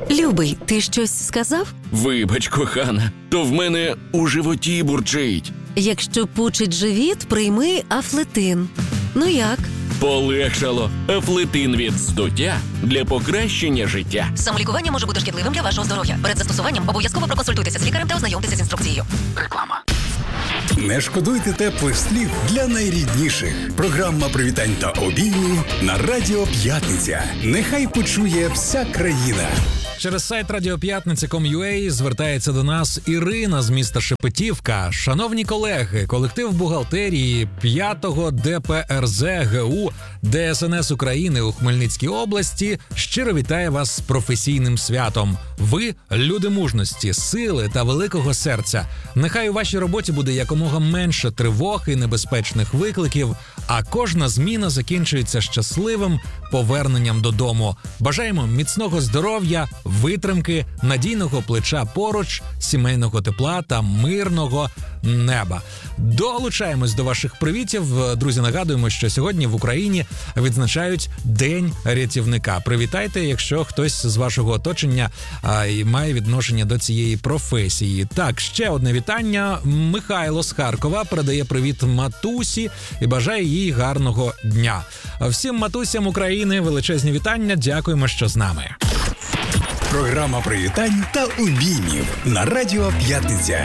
Любий, ти щось сказав? Вибач, кохана, то в мене у животі бурчить. Якщо пучить живіт, прийми Афлетин. Ну як? Полегшало. Афлетин від здуття для покращення життя. Самолікування може бути шкідливим для вашого здоров'я. Перед застосуванням обов'язково проконсультуйтеся з лікарем та ознайомтеся з інструкцією. Реклама. Не шкодуйте теплих слів для найрідніших. Програма привітань та обіймів на Радіо П'ятниця. Нехай почує вся країна. Через сайт radiopятниця.com.ua звертається до нас Ірина з міста Шепетівка. Шановні колеги, колектив бухгалтерії 5-го ДПРЗ ГУ ДСНС України у Хмельницькій області щиро вітає вас з професійним святом. Ви – люди мужності, сили та великого серця. Нехай у вашій роботі буде якомога менше тривог і небезпечних викликів, а кожна зміна закінчується щасливим поверненням додому. Бажаємо міцного здоров'я, витримки, надійного плеча поруч, сімейного тепла та мирного неба. Долучаємось до ваших привітів. Друзі, нагадуємо, що сьогодні в Україні відзначають День рятівника. Привітайте, якщо хтось з вашого оточення має відношення до цієї професії. Так, ще одне вітання. Михайло з Харкова передає привіт матусі і бажає їй гарного дня. Всім матусям України величезні вітання. Дякуємо, що з нами. Програма привітань та обіймів на Радіо П'ятниця.